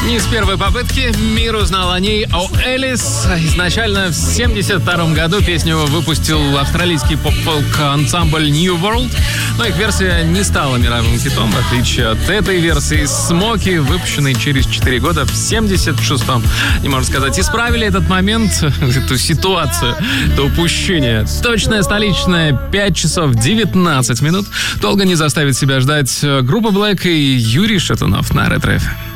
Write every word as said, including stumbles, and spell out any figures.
Не с первой попытки мир узнал о ней, о Элис. Изначально в семьдесят втором году песню выпустил австралийский поп-фолк-ансамбль New World, но их версия не стала мировым хитом, в отличие от этой версии Смоки, выпущенной через четыре года в семьдесят шестом. Не можно сказать, исправили этот момент, эту ситуацию, это упущение. Точное столичное, пять часов девятнадцать минут. Долго не заставит себя ждать группа Black и Юрий Шатунов на Ретро эф эм.